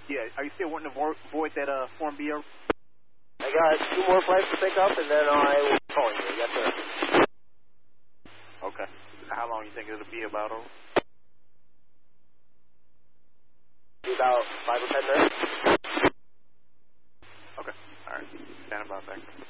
Yeah, are you still wanting to void that Form B? I got 2 more flights to pick up, and then I will be calling you. Yes, sir. Okay. How long you think it'll be about? Be about 5 or 10 minutes. Okay. All right. Stand about that.